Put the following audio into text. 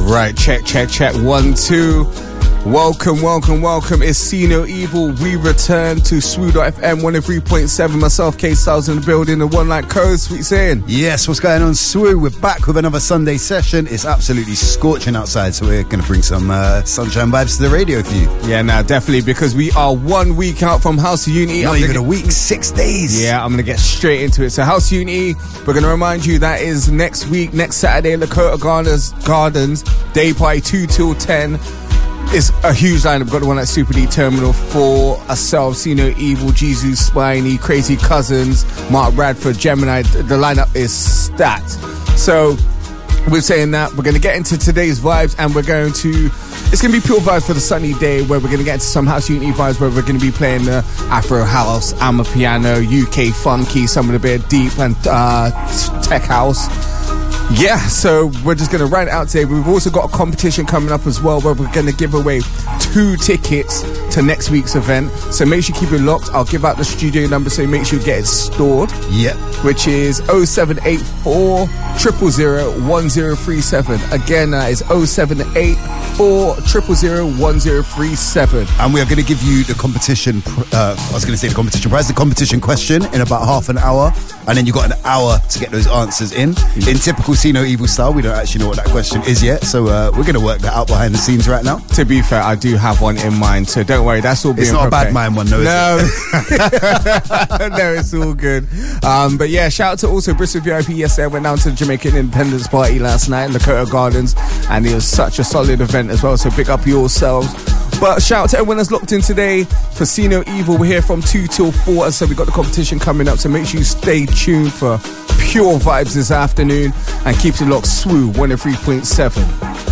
Right, check. 1, 2. Welcome. It's See No Evil. We return to Swoo.fm 103.7. Myself, K Styles in the building. The one like Code, sweet saying. Yes, what's going on, Swoo? We're back with another Sunday session. It's absolutely scorching outside, so we're going to bring some sunshine vibes to the radio for you. Yeah, nah, definitely, because we are 1 week out from House of Unity. Not even a week, 6 days. Yeah, I'm going to get straight into it. So House of Unity, we're going to remind you that is next week, next Saturday, Lakota Gardens, day party 2 till 10. It's a huge lineup. We've got the one at Super D Terminal 4, ourselves, See No Evil, Jesus Spiny, Crazy Cousins, Mark Radford, Gemini. The lineup is stacked. So we're saying that we're going to get into today's vibes, and it's going to be pure vibes for the sunny day, where we're going to get into some House Unity vibes, where we're going to be playing the Afro House, Amapiano, UK Funky, some of the bit of deep and tech house. Yeah, so we're just going to run it out today. We've also got a competition coming up as well, where we're going to give away 2 tickets to next week's event. So make sure you keep it locked. I'll give out the studio number, so make sure you get it stored. Yep. Which is 0784 000 1037. Again, that is 0784 000 1037. And we are going to give you the competition, the competition question in about half an hour. And then you've got an hour to get those answers in. In typical See No Evil style, we don't actually know what that question is yet. So we're going to work that out behind the scenes right now. To be fair, I do have one in mind, so don't worry. That's all being prepared. It's not a bad mind one, though, no. No, it's all good. But yeah, shout out to also Bristol VIP. Yes, I went down to the Jamaican Independence Party last night in Lakota Gardens, and it was such a solid event as well, so big up yourselves. But shout out to everyone that's locked in today for See No Evil. We're here from 2 till 4, and so we've got the competition coming up, so make sure you stay tuned for pure vibes this afternoon, and keep it locked. Swoo 103.7.